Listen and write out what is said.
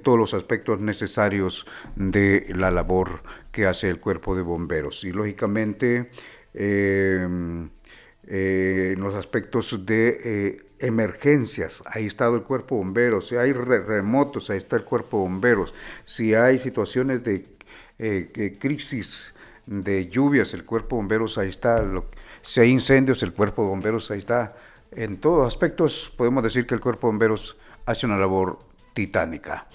todos los aspectos necesarios de la labor que hace el cuerpo de bomberos. Y lógicamente, en los aspectos de emergencias, ahí está el cuerpo de bomberos. Si hay remotos, ahí está el cuerpo de bomberos. Si hay situaciones de crisis de lluvias, el cuerpo de bomberos ahí está. Si hay incendios, el cuerpo de bomberos ahí está. En todos aspectos podemos decir que el cuerpo de bomberos hace una labor titánica.